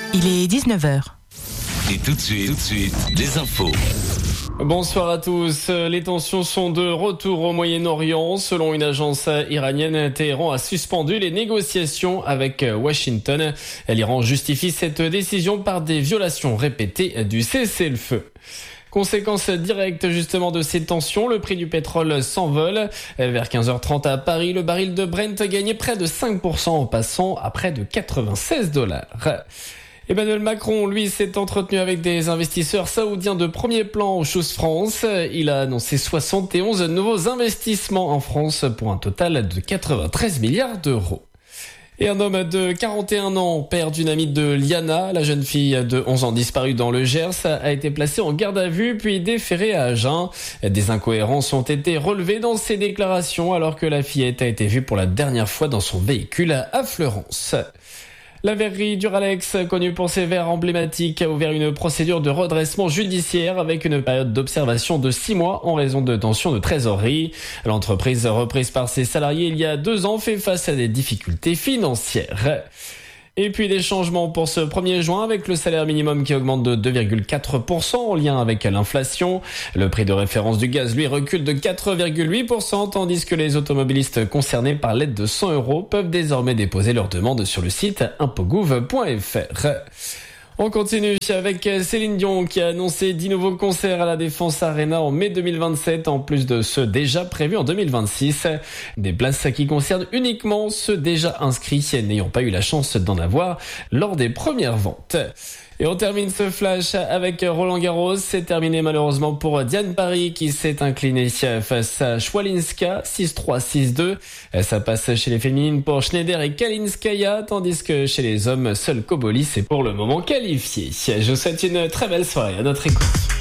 Il est 19h. Et tout de suite, les infos. Bonsoir à tous. Les tensions sont de retour au Moyen-Orient. Selon une agence iranienne, Téhéran a suspendu les négociations avec Washington. L'Iran justifie cette décision par des violations répétées du cessez-le-feu. Conséquence directe justement de ces tensions, le prix du pétrole s'envole. Vers 15h30 à Paris, le baril de Brent gagnait près de 5% en passant à près de $96. Emmanuel Macron, lui, s'est entretenu avec des investisseurs saoudiens de premier plan au Choose France. Il a annoncé 71 nouveaux investissements en France pour un total de 93 milliards d'euros. Et un homme de 41 ans, père d'une amie de Liana, la jeune fille de 11 ans disparue dans le Gers, a été placé en garde à vue puis déféré à Agen. Des incohérences ont été relevées dans ses déclarations alors que la fillette a été vue pour la dernière fois dans son véhicule à Fleurance. La verrerie Duralex, connue pour ses verres emblématiques, a ouvert une procédure de redressement judiciaire avec une période d'observation de 6 mois en raison de tensions de trésorerie. L'entreprise, reprise par ses salariés il y a 2 ans, fait face à des difficultés financières. Et puis des changements pour ce 1er juin avec le salaire minimum qui augmente de 2,4% en lien avec l'inflation. Le prix de référence du gaz, lui, recule de 4,8%, tandis que les automobilistes concernés par l'aide de 100 € peuvent désormais déposer leur demande sur le site impogouv.fr. On continue avec Céline Dion qui a annoncé 10 nouveaux concerts à la Défense Arena en mai 2027, en plus de ceux déjà prévus en 2026. Des places qui concernent uniquement ceux déjà inscrits n'ayant pas eu la chance d'en avoir lors des premières ventes. Et on termine ce flash avec Roland Garros. C'est terminé malheureusement pour Diane Paris qui s'est inclinée face à Schwalinska 6-3, 6-2. Ça passe chez les féminines pour Schneider et Kalinskaya, tandis que chez les hommes, seul Cobolis est pour le moment qualifié. Je vous souhaite une très belle soirée à notre écoute.